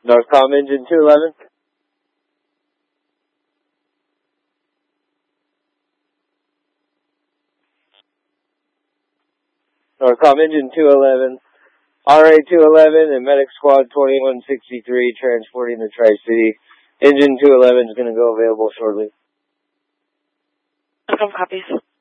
Northcom engine 211. Northcom engine 211. RA 211 and Medic Squad 2163 transporting the Tri-City. Engine 211 is going to go available shortly. Northcom copies.